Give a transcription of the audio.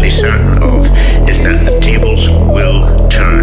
be certain of is that the tables will turn.